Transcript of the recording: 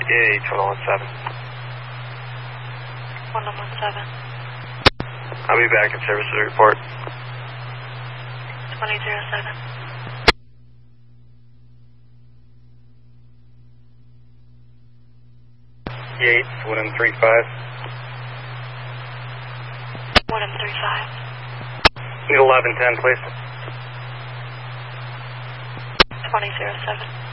Yeah, 2117. 1117. I'll be back in service to report. 2007. Yeah, 1M35. 1M35. Need 1110, please. 2007.